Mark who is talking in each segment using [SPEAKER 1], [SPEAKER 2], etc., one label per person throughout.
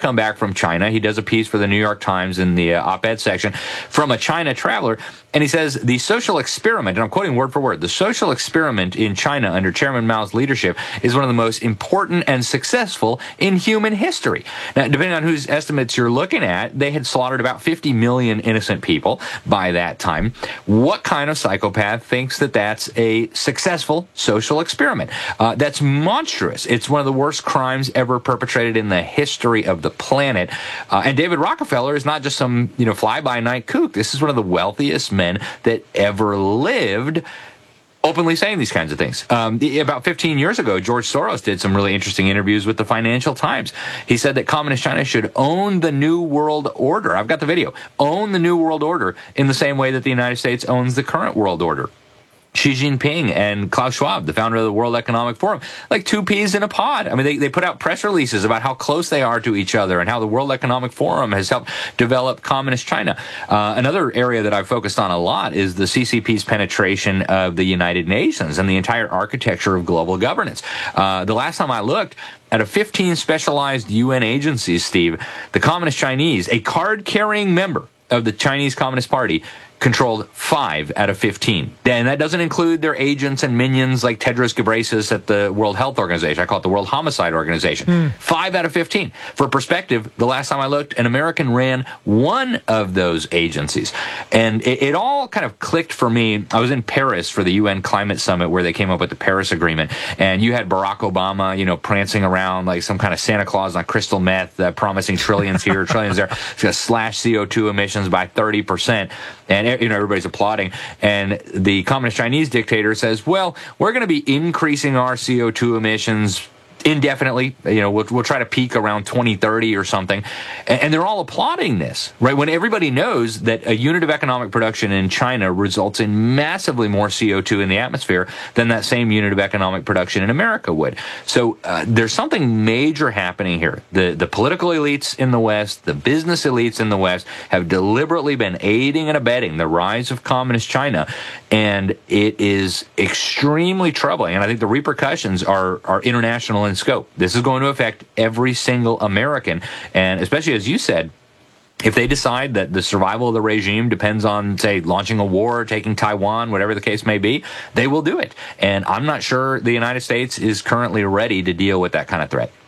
[SPEAKER 1] come back from China. He does a piece for the New York Times in the op-ed section from a China traveler, and he says the social experiment, and I'm quoting word for word, the social experiment in China under Chairman Mao's leadership is one of the most important and successful in human history. Now, depending on whose estimates you're looking at, they had slaughtered about 50 million innocent people by that time. What kind of psychopath thinks that that's a successful social experiment? That's monstrous. It's one of the worst crimes ever perpetrated in the history of the planet. And David Rockefeller is not just some, fly-by-night kook. This is one of the wealthiest men that ever lived, openly saying these kinds of things. About 15 years ago, George Soros did some really interesting interviews with the Financial Times. He said that Communist China should own the New World Order. I've got the video. Own the New World Order in the same way that the United States owns the current world order. Xi Jinping and Klaus Schwab, the founder of the World Economic Forum, like two peas in a pod. I mean, they put out press releases about how close they are to each other and how the World Economic Forum has helped develop Communist China. Another area that I've focused on a lot is the CCP's penetration of the United Nations and the entire architecture of global governance. The last time I looked, out of 15 specialized UN agencies, Steve, the Communist Chinese, a card-carrying member of the Chinese Communist Party, controlled 5 out of 15. And that doesn't include their agents and minions like Tedros Ghebreyesus at the World Health Organization. I call it the World Homicide Organization. 5 out of 15. For perspective, the last time I looked, an American ran one of those agencies. And it all kind of clicked for me. I was in Paris for the UN Climate Summit where they came up with the Paris Agreement. And you had Barack Obama, prancing around like some kind of Santa Claus on crystal meth, promising trillions here, trillions there. It's going to slash CO2 emissions by 30%. And everybody's applauding. And the Communist Chinese dictator says, well, we're going to be increasing our CO2 emissions indefinitely. We'll try to peak around 2030 or something. And they're all applauding this, right? When everybody knows that a unit of economic production in China results in massively more CO2 in the atmosphere than that same unit of economic production in America would. So there's something major happening here. The political elites in the West, the business elites in the West have deliberately been aiding and abetting the rise of communist China. And it is extremely troubling. And I think the repercussions are international in scope. This is going to affect every single American. And especially, as you said, if they decide that the survival of the regime depends on, say, launching a war, taking Taiwan, whatever the case may be, they will do it. And I'm not sure the United States is currently ready to deal with that kind of threat.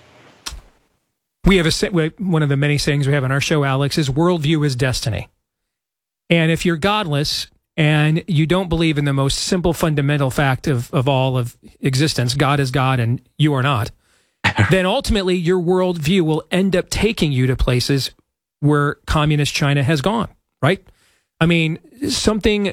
[SPEAKER 2] We have one of the many sayings we have on our show, Alex, is worldview is destiny. And if you're godless and you don't believe in the most simple fundamental fact of all of existence, God is God and you are not, then ultimately your worldview will end up taking you to places where communist China has gone, right? I mean, someone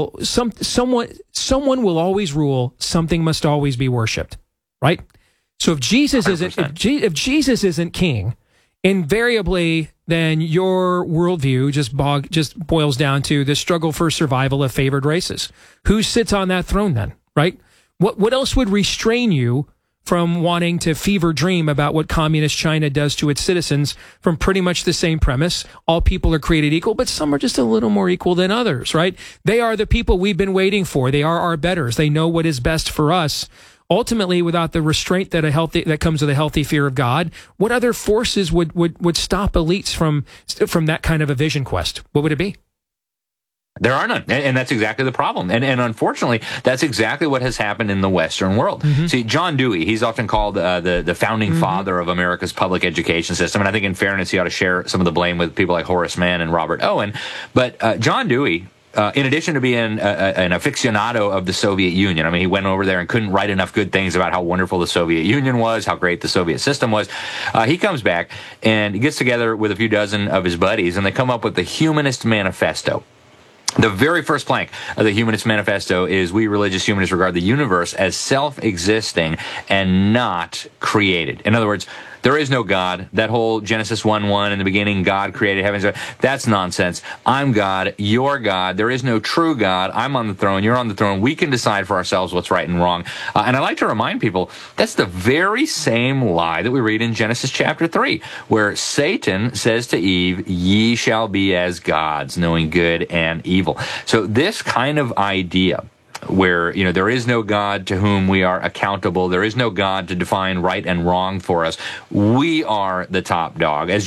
[SPEAKER 2] will always rule, something must always be worshipped, right? So if Jesus if Jesus isn't king, invariably then your worldview just boils down to the struggle for survival of favored races. Who sits on that throne then, right? What else would restrain you from wanting to fever dream about what communist China does to its citizens from pretty much the same premise? All people are created equal, but some are just a little more equal than others, right? They are the people we've been waiting for. They are our betters. They know what is best for us. Ultimately, without the restraint that comes with a healthy fear of God, what other forces would stop elites from that kind of a vision quest? What would it be?
[SPEAKER 1] There are none, and that's exactly the problem. And unfortunately, that's exactly what has happened in the Western world. Mm-hmm. See, John Dewey, he's often called the founding father of America's public education system, and I think in fairness, he ought to share some of the blame with people like Horace Mann and Robert Owen. But John Dewey, in addition to being an aficionado of the Soviet Union, I mean, he went over there and couldn't write enough good things about how wonderful the Soviet Union was, how great the Soviet system was. He comes back and he gets together with a few dozen of his buddies, and they come up with the Humanist Manifesto. The very first plank of the Humanist Manifesto is we religious humanists regard the universe as self-existing and not created. In other words, there is no God. That whole Genesis 1:1 in the beginning, God created heaven and earth, that's nonsense. I'm God, you're God. There is no true God. I'm on the throne, you're on the throne. We can decide for ourselves what's right and wrong. And I like to remind people, that's the very same lie that we read in Genesis chapter 3, where Satan says to Eve, ye shall be as gods, knowing good and evil. So this kind of idea, where, there is no God to whom we are accountable. There is no God to define right and wrong for us. We are the top dog. As